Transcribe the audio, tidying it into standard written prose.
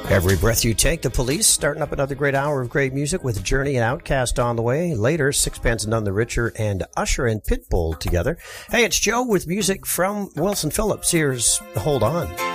Every Breath You Take, The Police, starting up another great hour of great music with Journey and Outkast on the way. Later, Sixpence None the Richer and Usher and Pitbull together. Hey, it's Joe with music from Wilson Phillips. Here's Hold On.